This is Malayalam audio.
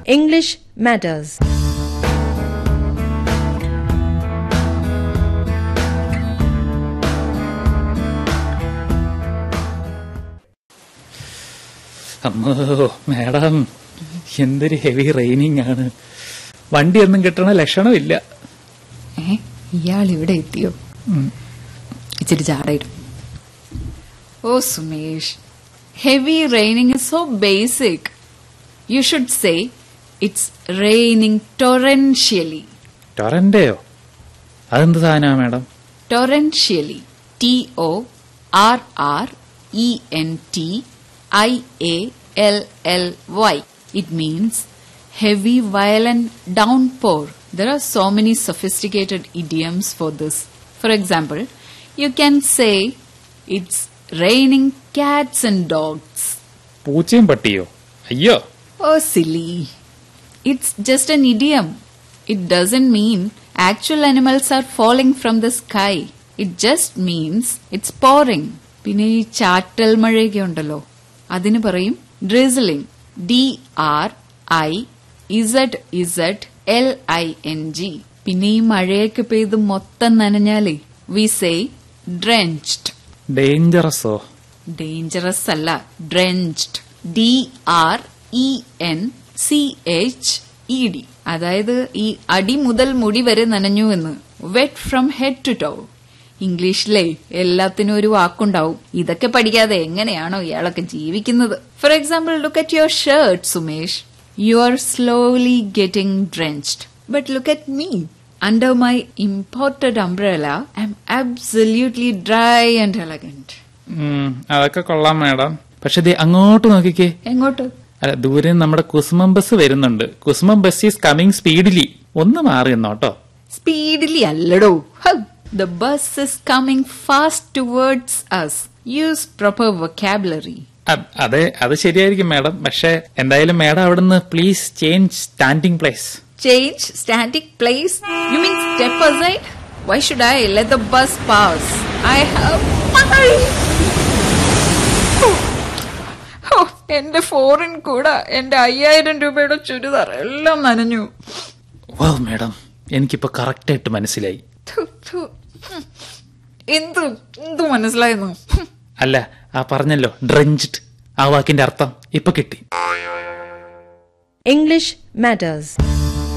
English Matters. അമ്മോ മാഡം, എന്തൊരു ഹെവി റെയിനിങ് ആണ്. വണ്ടിയൊന്നും കിട്ടണ ലക്ഷണമില്ല. ഇയാൾ ഇവിടെ എത്തിയോ? ഇച്ചിരി ചാടയിടും. ഓ Sumesh, heavy raining is so basic. You should say it's raining torrentially. ടൊറന്റയോ? അതെന്ത് സാധനമാ madam? Torrentially. Torrentially. It means heavy violent downpour. There are so many sophisticated idioms for this. For example, you can say it's raining cats and dogs. പൂച്ചയും പട്ടിയോ? അയ്യോ. Oh, silly. It's just an idiom. It doesn't mean actual animals are falling from the sky. It just means it's pouring. പിന്നെ ഈ ചാറ്റൽ മഴയൊക്കെ ഉണ്ടല്ലോ, അതിന് പറയും drizzling. DRIZZLING. പിന്നെ ഈ മഴയൊക്കെ പെയ്ത് മൊത്തം നനഞ്ഞാലേ we say drenched. ഡേഞ്ചറസോ? ഡേഞ്ചറസ് അല്ല, drenched. DRENCHED. അതായത് ഈ അടി മുതൽ മുടി വരെ നനഞ്ഞു എന്ന്. Wet from head to to. ഇംഗ്ലീഷിലെ എല്ലാത്തിനും ഒരു വാക്കുണ്ടാവും. ഇതൊക്കെ പഠിക്കാതെ എങ്ങനെയാണോ ഇയാളൊക്കെ ജീവിക്കുന്നത്? For example, look at your shirt Sumesh. You are slowly getting drenched. But look at me. Under my imported umbrella, I am absolutely dry and elegant. അതൊക്കെ കൊള്ളാം മാഡം. പക്ഷെ അങ്ങോട്ട് നോക്കിക്കേ. എങ്ങോട്ട്? അല്ല, ദൂരെ നമ്മുടെ കുസുമം ബസ് വരുന്നുണ്ട്. കുസുമം ബസ് ഈസ് കമ്മിങ് സ്പീഡിലി. ഒന്ന് മാറി എന്നോട്ടോ. സ്പീഡിലി അല്ലടോ. The bus is coming fast towards us. Use proper vocabulary. അതെ, അത് ശരിയായിരിക്കും മാഡം. പക്ഷെ എന്തായാലും മാഡം അവിടുന്ന് please change standing place. Change standing place? You mean step aside? Why should I let the bus pass? I have എന്റെ ഫോറിൻ കൂടെ എന്റെ 5000 രൂപയുടെ ചുരിദാർ എല്ലാം നനഞ്ഞു. വാ മാഡം, എനിക്കിപ്പോ കറക്റ്റ് ആയിട്ട് മനസ്സിലായി. എന്ത് മനസ്സിലായിരുന്നു? അല്ല, ആ പറഞ്ഞല്ലോ ഡ്രെഞ്ച്ഡ്, ആ വാക്കിന്റെ അർത്ഥം ഇപ്പൊ കിട്ടി. English Matters.